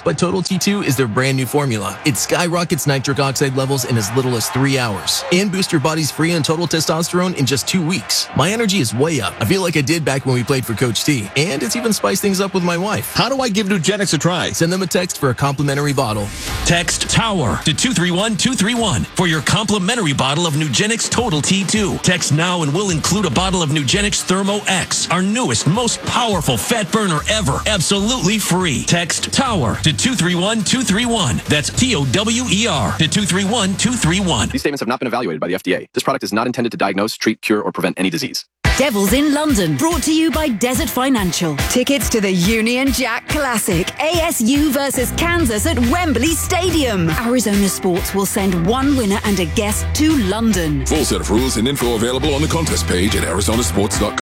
But Total T2 is their brand new formula. It skyrockets nitric oxide levels in as little as 3 hours and boosts your body's free and total testosterone in just 2 weeks. My energy is way up. I feel like I did back when we played for Coach T. And it's even spiced things up with my wife. How do I give Nugenix a try? Send them a text for a complimentary bottle. Text TOWER to 231-231 for your complimentary bottle of Nugenix Total T2. Text now and we'll include a bottle of Nugenix Thermo X, our newest, most powerful fat burner ever, absolutely free. Text TOWER to 231-231. That's TOWER to 231-231. These statements have not been evaluated by the FDA. This product is not intended to diagnose, treat, cure, or prevent any disease. Devils in London, brought to you by Desert Financial. Tickets to the Union Jack Classic, ASU versus Kansas at Wembley Stadium. Arizona Sports will send one winner and a guest to London. Full set of rules and info available on the contest page at arizonasports.com.